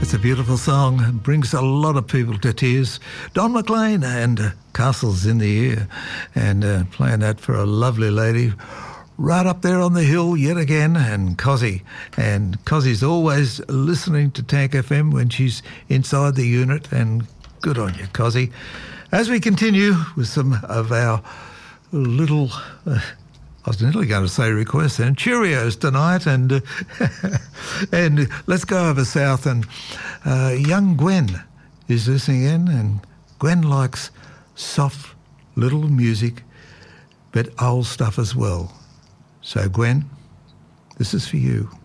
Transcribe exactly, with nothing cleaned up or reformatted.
It's a beautiful song. It brings a lot of people to tears. Don McLean and uh, Castles in the Air, and uh, playing that for a lovely lady right up there on the hill yet again, and Cozzy. And Cozzy's always listening to Tank F M when she's inside the unit, and good on you, Cozzy. As we continue with some of our little... Uh, I was nearly going to say requests and Cheerios tonight, and uh, and let's go over south, and uh, young Gwen is listening in, and Gwen likes soft little music, but old stuff as well. So Gwen, this is for you.